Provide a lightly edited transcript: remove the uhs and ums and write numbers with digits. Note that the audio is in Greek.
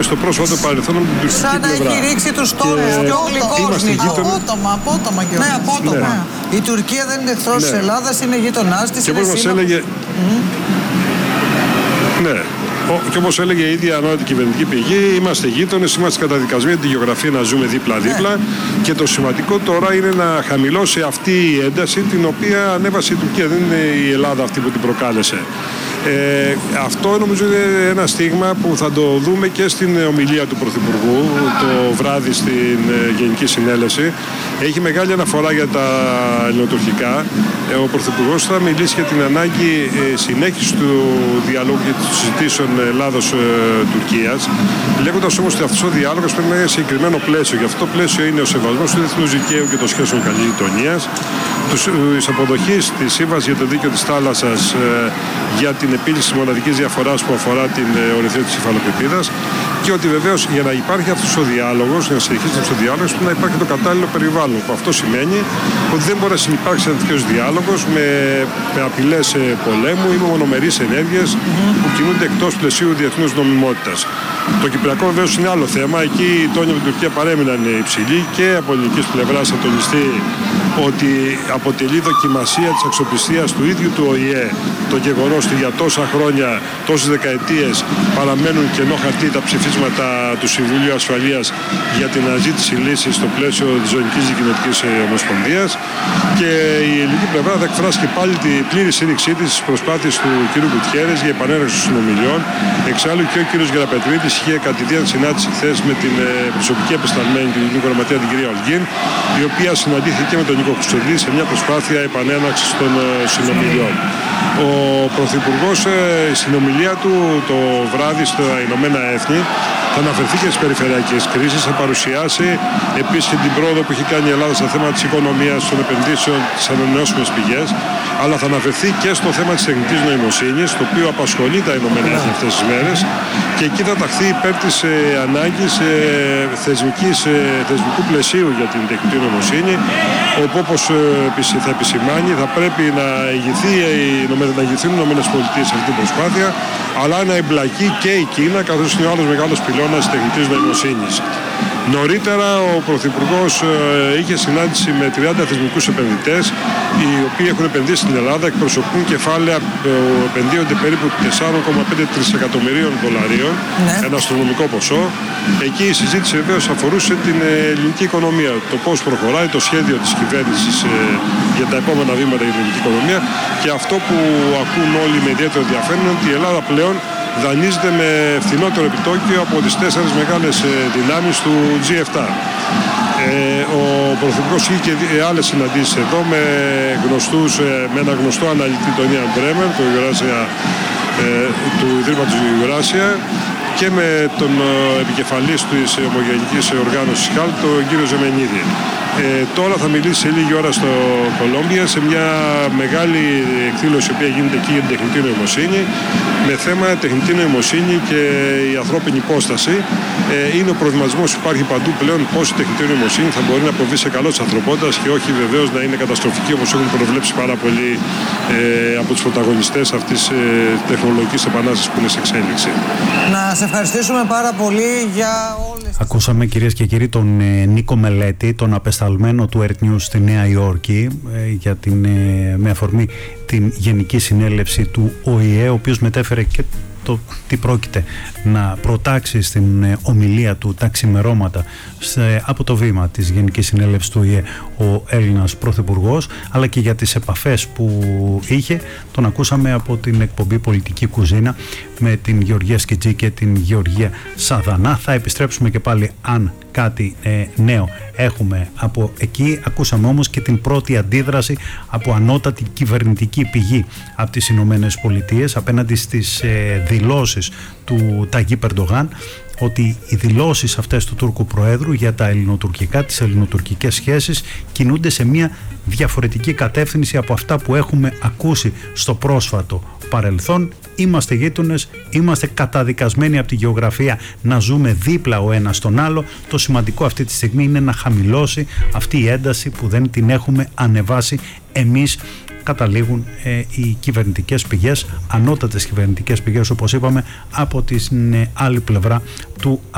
στο πρόσφατο παρελθόν από την τουρκική πλευρά. Σαν να έχει ρίξει τους τόρους και ο γλυκός. Απότομα και απότομα. Η Τουρκία δεν είναι εχθρός της Ελλάδας, είναι γείτονάς της. Και όπως μας έλεγε... Ναι. Και όπως έλεγε η ίδια ανώτατη κυβερνητική πηγή, είμαστε γείτονες, είμαστε καταδικασμένοι τη γεωγραφία να ζούμε δίπλα-δίπλα. Και το σημαντικό τώρα είναι να χαμηλώσει αυτή η ένταση την οποία ανέβασε η Τουρκία. Δεν είναι η Ελλάδα αυτή που την προκάλεσε. Αυτό νομίζω είναι ένα στίγμα που θα το δούμε και στην ομιλία του Πρωθυπουργού το βράδυ στην Γενική Συνέλευση. Έχει μεγάλη αναφορά για τα ελληνοτουρκικά. Ο Πρωθυπουργός θα μιλήσει για την ανάγκη συνέχιση του διαλόγου και των συζητήσεων Ελλάδος-Τουρκίας, λέγοντας όμως ότι αυτός ο διάλογος πρέπει να είναι συγκεκριμένο πλαίσιο. Και αυτό το πλαίσιο είναι ο σεβασμός του διεθνούς δικαίου και των σχέσεων καλής γειτονίας, της αποδοχής της Σύμβασης για το Δίκαιο της Θάλασσας για την επίλυση της μοναδικής διαφοράς που αφορά την ορειθία της υφαλοκρηπίδας, και ότι βεβαίως για να υπάρχει αυτός ο διάλογος, για να συνεχίσει αυτός ο διάλογος, πρέπει να υπάρχει το κατάλληλο περιβάλλον. Που αυτό σημαίνει ότι δεν μπορεί να συνυπάρξει ένα τέτοιο διάλογος με απειλές πολέμου ή με μονομερείς ενέργειες που κινούνται εκτός πλαισίου διεθνούς νομιμότητας. Το Κυπριακό βεβαίως είναι άλλο θέμα. Εκεί οι τόνοι από την Τουρκία παρέμειναν υψηλοί και από ελληνικής πλευράς θα τονιστεί ότι αποτελεί δοκιμασία της αξιοπιστίας του ίδιου του ΟΗΕ το γεγονός ότι για τόσα χρόνια, τόσες δεκαετίες παραμένουν κενό χαρτί τα ψηφίσματα του Συμβουλίου Ασφαλείας για την αναζήτηση λύσης στο πλαίσιο της Ζωνικής Δικοινοτικής Ομοσπονδίας, και η ελληνική πλευρά θα εκφράσει και πάλι την πλήρη στήριξή της στις προσπάθειες του κ. Γκουτιέρες για επανέναρξη των συνομιλιών. Εξάλλου και ο κ. Γεραπετρίτης είχε κατηδίαν συνάντηση χθες με την προσωπική επεσταλμένη του Γενικού Γραμματέα, την κυρία Ολγίν, η οποία συναντήθηκε με τον Νίκο Χρυστοδηλή σε μια προσπάθεια επανέναρξης των συνομιλιών. Ο Πρωθυπουργός στην ομιλία του το βράδυ στα Ηνωμένα Έθνη θα αναφερθεί και στις περιφερειακές κρίσεις, θα παρουσιάσει επίσης και την πρόοδο που έχει κάνει η Ελλάδα στα θέματα της οικονομίας, των επενδύσεων, τις ανανεώσιμες πηγές, αλλά θα αναφερθεί και στο θέμα της τεχνητής νοημοσύνης, το οποίο απασχολεί τα Ηνωμένα Έθνη αυτές τις μέρες, και εκεί θα ταχθεί υπέρ της ανάγκης θεσμικού πλαισίου για την τεχνητή νοημοσύνη, όπου όπως θα επισημάνει θα πρέπει να ηγηθούν οι ΗΠΑ σε αυτή την προσπάθεια, αλλά να εμπλακεί και η Κίνα, καθώς είναι ο άλλος μεγάλος πυλώνας της τεχνητής νοημοσύνης. Νωρίτερα ο Πρωθυπουργός είχε συνάντηση με 30 θεσμικούς επενδυτές, οι οποίοι έχουν επενδύσει στην Ελλάδα, εκπροσωπούν κεφάλαια που επενδύονται περίπου 4,5 τρισεκατομμυρίων δολαρίων, ένα αστρονομικό ποσό. Εκεί η συζήτηση βεβαίως αφορούσε την ελληνική οικονομία, το πώς προχωράει το σχέδιο της κυβέρνησης για τα επόμενα βήματα για την ελληνική οικονομία, και αυτό που ακούν όλοι με ιδιαίτερο ενδιαφέρον είναι ότι η Ελλάδα πλέον δανείζεται με φθηνότερο επιτόκιο από τις 4 μεγάλες δυνάμεις του G7. Ο Πρωθυπουργός είχε και άλλες συναντήσεις εδώ με ένα γνωστό αναλυτή, τον Ιαν Μπρέμερ, του Ιδρύματος Eurasia, και με τον επικεφαλής της Ομογενικής Οργάνωσης ΧΑΛ, τον κύριο Ζεμενίδη. Τώρα θα μιλήσει σε λίγη ώρα στο Κολόμπια σε μια μεγάλη εκδήλωση που γίνεται εκεί για την τεχνητή νοημοσύνη, με θέμα τεχνητή νοημοσύνη και η ανθρώπινη υπόσταση. Είναι ο προβληματισμός που υπάρχει παντού πλέον, πώς η τεχνητή νοημοσύνη θα μπορεί να αποβεί σε καλό της ανθρωπότητας και όχι βεβαίως να είναι καταστροφική, όπως έχουν προβλέψει πάρα πολλοί από τους πρωταγωνιστές αυτής της τεχνολογικής επανάστασης που είναι σε εξέλιξη. Να σε ευχαριστήσουμε πάρα πολύ για όλες. Ακούσαμε, κυρίες και κύριοι, τον Νίκο Μελέτη, τον απεσταλμένο του Earth News στη Νέα Υόρκη, για με αφορμή την Γενική Συνέλευση του ΟΗΕ, ο οποίος μετέφερε και το τι πρόκειται να προτάξει στην ομιλία του τα ξημερώματα από το βήμα της Γενικής Συνέλευσης του ΟΗΕ ο Έλληνας Πρωθυπουργός, αλλά και για τις επαφές που είχε. Τον ακούσαμε από την εκπομπή Πολιτική Κουζίνα με την Γεωργία Σκιτζή και την Γεωργία Σαδανά. Θα επιστρέψουμε και πάλι αν κάτι νέο έχουμε από εκεί. Ακούσαμε όμως και την πρώτη αντίδραση από ανώτατη κυβερνητική πηγή από τις Ηνωμένες Πολιτείες απέναντι στις δηλώσεις του Ταγίπ Ερντογάν, ότι οι δηλώσεις αυτές του Τούρκου Προέδρου για τα ελληνοτουρκικά, τις ελληνοτουρκικές σχέσεις, κινούνται σε μια διαφορετική κατεύθυνση από αυτά που έχουμε ακούσει στο πρόσφατο παρελθόν. Είμαστε γείτονες, είμαστε καταδικασμένοι από τη γεωγραφία να ζούμε δίπλα ο ένας στον άλλο. Το σημαντικό αυτή τη στιγμή είναι να χαμηλώσει αυτή η ένταση που δεν την έχουμε ανεβάσει εμείς, καταλήγουν οι κυβερνητικές πηγές, ανώτατες κυβερνητικές πηγές, όπως είπαμε, από την άλλη πλευρά του